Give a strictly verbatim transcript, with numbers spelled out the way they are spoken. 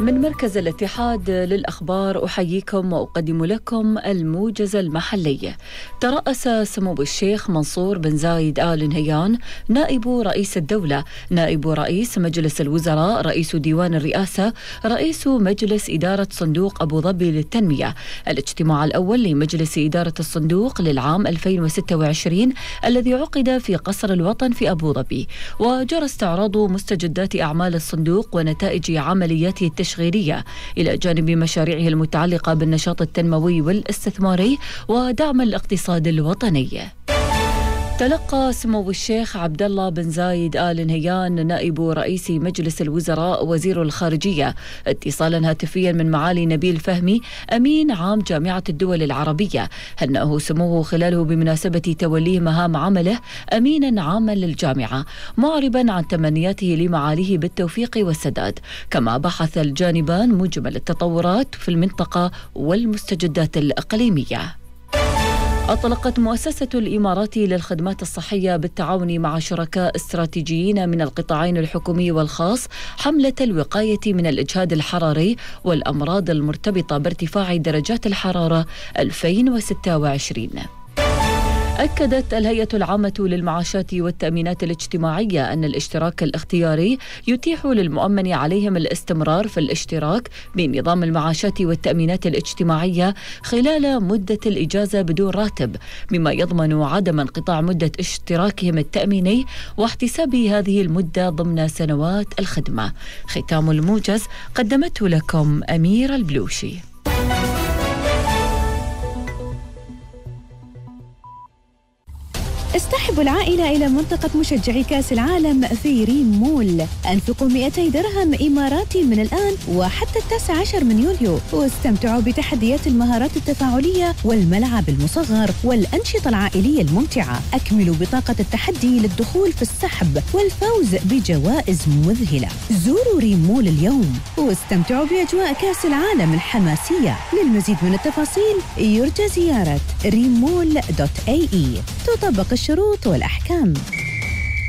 من مركز الاتحاد للأخبار أحييكم وأقدم لكم الموجز المحلي. ترأس سمو الشيخ منصور بن زايد آل نهيان نائب رئيس الدولة، نائب رئيس مجلس الوزراء، رئيس ديوان الرئاسة، رئيس مجلس إدارة صندوق أبو ظبي للتنمية الاجتماع الأول لمجلس إدارة الصندوق للعام ألفين وستة وعشرين الذي عقد في قصر الوطن في أبو ظبي، وجرى استعراض مستجدات أعمال الصندوق ونتائج عملياته التشغيلية إلى جانب مشاريعه المتعلقة بالنشاط التنموي والاستثماري ودعم الاقتصاد الوطني. تلقى سمو الشيخ عبد الله بن زايد آل نهيان نائب رئيس مجلس الوزراء وزير الخارجية اتصالا هاتفيا من معالي نبيل فهمي أمين عام جامعة الدول العربية، هنأه سموه خلاله بمناسبة توليه مهام عمله أمينا عاما للجامعة، معربا عن تمنياته لمعاليه بالتوفيق والسداد، كما بحث الجانبان مجمل التطورات في المنطقة والمستجدات الإقليمية. أطلقت مؤسسة الإماراتي للخدمات الصحية بالتعاون مع شركاء استراتيجيين من القطاعين الحكومي والخاص حملة الوقاية من الإجهاد الحراري والأمراض المرتبطة بارتفاع درجات الحرارة ألفين وستة وعشرين. أكدت الهيئة العامة للمعاشات والتأمينات الاجتماعية أن الاشتراك الاختياري يتيح للمؤمن عليهم الاستمرار في الاشتراك بنظام المعاشات والتأمينات الاجتماعية خلال مدة الإجازة بدون راتب، مما يضمن عدم انقطاع مدة اشتراكهم التأميني واحتساب هذه المدة ضمن سنوات الخدمة. ختام الموجز قدمته لكم أميرة البلوشي. استحبوا العائلة إلى منطقة مشجعي كأس العالم في ريم مول. أنفقوا مئتي درهم إماراتي من الآن وحتى التاسع عشر من يوليو، واستمتعوا بتحديات المهارات التفاعلية والملعب المصغر والأنشطة العائلية الممتعة. أكملوا بطاقة التحدي للدخول في السحب والفوز بجوائز مذهلة. زوروا ريم مول اليوم واستمتعوا بأجواء كأس العالم الحماسية. للمزيد من التفاصيل يرجى زيارة ريم مول دوت اي اي. تطبق الشروط والأحكام.